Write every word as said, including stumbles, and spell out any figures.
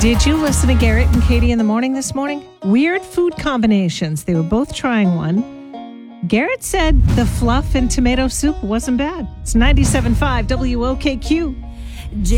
Did you listen to Garrett and Katie in the morning this morning? Weird food combinations. They were both trying one. Garrett said the fluff in tomato soup wasn't bad. It's ninety-seven point five W O K Q.